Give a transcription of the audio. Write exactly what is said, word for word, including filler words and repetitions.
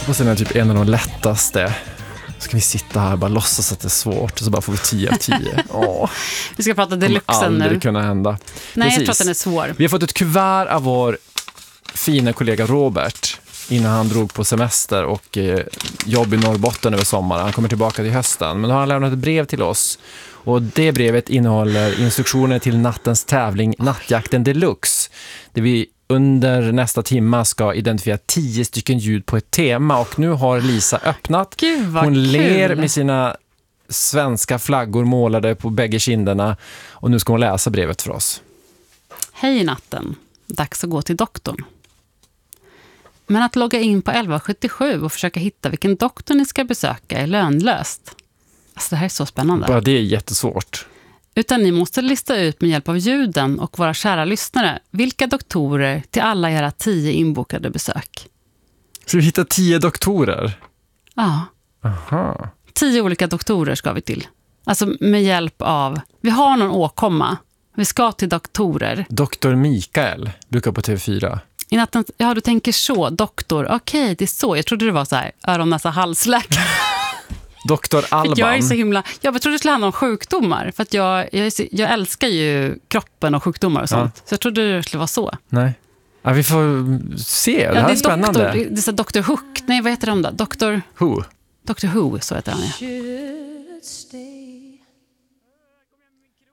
Och sen är det typ en av de lättaste. Ska vi sitta här och bara låtsas att det är svårt och så bara får vi tio av tio. Åh. Vi ska prata deluxen nu. Det aldrig kunna hända. Nej, Precis. jag tror att den är svår. Vi har fått ett kuvert av vår fina kollega Robert innan han drog på semester och eh, jobb i Norrbotten över sommaren. Han kommer tillbaka till hösten. Men då har han lämnat ett brev till oss. Och det brevet innehåller instruktioner till nattens tävling Nattjakten Deluxe. Där vi under nästa timma ska identifiera tio stycken ljud på ett tema. Och nu har Lisa öppnat. Gud, vad Hon kul. ler med sina svenska flaggor målade på bägge kinderna. Och nu ska hon läsa brevet för oss. Hej natten. Dags att gå till doktorn. Men att logga in på elva sjuttiosju och försöka hitta vilken doktor ni ska besöka är lönlöst. Alltså det här är så spännande. Bara det är jättesvårt. Utan ni måste lista ut med hjälp av ljuden och våra kära lyssnare vilka doktorer till alla era tio inbokade besök. Så vi hittar tio doktorer? Ja. Aha. Tio olika doktorer ska vi till. Alltså med hjälp av... Vi har någon åkomma. Vi ska till doktorer. Doktor Mikael, brukar på T V fyra. I natten, ja, du tänker så. Doktor, okej, okay, det är så. Jag trodde det var så här, öron, näsa, halsläkare. Doktor Alban. Jag är så himla... Jag trodde det skulle handla om sjukdomar. För att jag, jag, är så, jag älskar ju kroppen och sjukdomar och sånt. Ja. Så jag trodde det skulle vara så. Nej. Ja, vi får se. Det ja, här det är spännande. Doktor, det är så doktor Hook. Nej, vad heter de då? Doktor... Who? Doktor Who, så heter han, ja.